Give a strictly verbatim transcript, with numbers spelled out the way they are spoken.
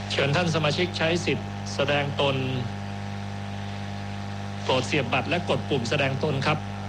เชิญท่านสมาชิกใช้สิทธิ์แสดงตนโปรดเสียบบัตรและกดปุ่มแสดงตนครับ